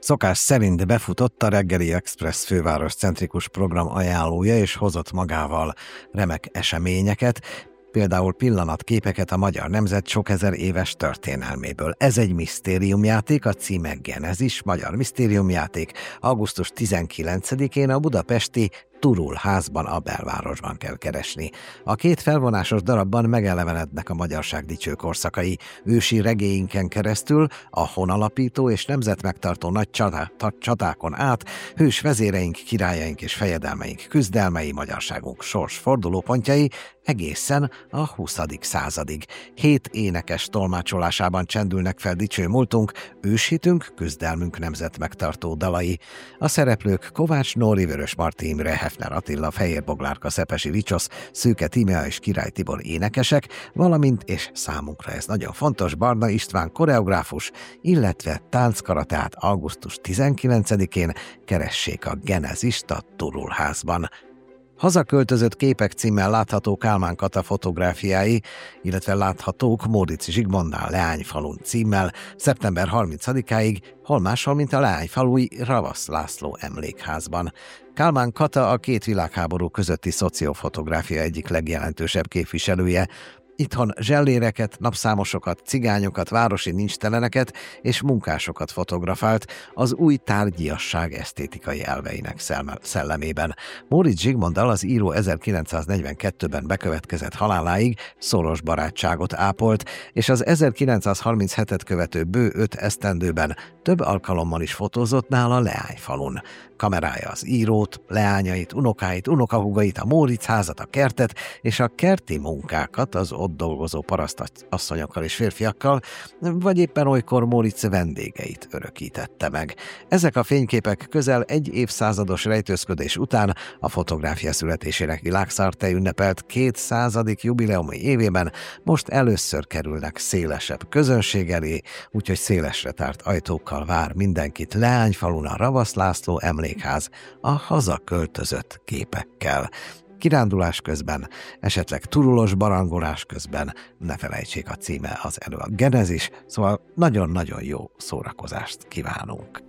Szokás szerint befutott a Reggeli Express főváros centrikus program ajánlója, és hozott magával remek eseményeket, például pillanatképeket a magyar nemzet sok ezer éves történelméből. Ez egy misztériumjáték, a címe Genezis, magyar misztériumjáték. Augusztus 19-én a budapesti Turul házban, a belvárosban kell keresni. A két felvonásos darabban megelevenednek a magyarság dicső korszakai. Ősi regéinken keresztül, a honalapító és nemzetmegtartó nagy csatákon át, hős vezéreink, királyaink és fejedelmeink küzdelmei, magyarságunk sors fordulópontjai egészen a 20. századig. 7 énekes tolmácsolásában csendülnek fel dicső múltunk, őshitünk, küzdelmünk nemzetmegtartó dalai. A szereplők Kovács Nóri, Vörös Marti Imre, Hefner Attila, Fehér Boglárka, Szepesi Vicsosz, Szőke Tímea és Király Tibor énekesek, valamint, és számunkra ez nagyon fontos, Barna István koreográfus, illetve tánckarateát augusztus 19-én keressék a Genezist a Turul házban. Hazaköltözött képek címmel látható Kálmán Kata fotográfiái, illetve láthatók Móricz Zsigmonddal Leányfalun címmel szeptember 30-áig, hol máshol, mint a Leányfalui Ravasz László emlékházban. Kálmán Kata a két világháború közötti szociofotográfia egyik legjelentősebb képviselője. Itthon zselléreket, napszámosokat, cigányokat, városi nincsteleneket és munkásokat fotografált az új tárgyiasság esztétikai elveinek szellemében. Móricz Zsigmonddal az író 1942-ben bekövetkezett haláláig szoros barátságot ápolt, és az 1937-et követő bő 5 esztendőben több alkalommal is fotózott nála Leányfalun. Kamerája az írót, leányait, unokáit, unokahúgait, a Móricz házat, a kertet és a kerti munkákat az ott dolgozó parasztasszonyokkal és férfiakkal, vagy éppen olykor Móricz vendégeit örökítette meg. Ezek a fényképek közel egy évszázados rejtőzködés után a fotográfia születésének világszerte ünnepelt 200. jubileumi évében most először kerülnek szélesebb közönség elé, úgyhogy szélesre tárt ajtókkal vár mindenkit Leányfalun a Ravasz László emlékház a hazaköltözött képekkel. Kirándulás közben, esetleg turulos barangolás közben, ne felejtsék, a címe az elő a Genezis, szóval nagyon-nagyon jó szórakozást kívánunk.